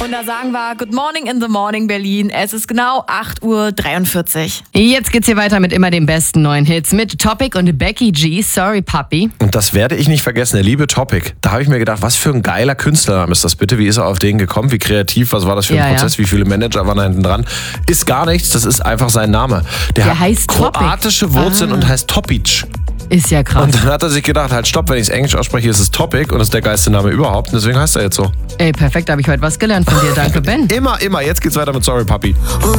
Und da sagen wir Good Morning in the Morning Berlin. Es ist genau 8:43 Uhr. Jetzt geht's hier weiter mit immer den besten neuen Hits mit Topic und Becky G, Sorry Puppy. Und das werde ich nicht vergessen, der liebe Topic. Da habe ich mir gedacht, was für ein geiler Künstlername ist das bitte? Wie ist er auf den gekommen? Wie kreativ? Was war das für ein Prozess? Wie viele Manager waren da hinten dran? Ist gar nichts, das ist einfach sein Name. Der hat heißt kroatische Wurzeln und heißt Topic. Ist ja krass. Und dann hat er sich gedacht, halt stopp, wenn ich es Englisch ausspreche, ist es Topic und das ist der geilste Name überhaupt. Und deswegen heißt er jetzt so. Ey, perfekt, da habe ich heute was gelernt von dir. Danke, Ben. Immer. Jetzt geht's weiter mit Sorry Puppy.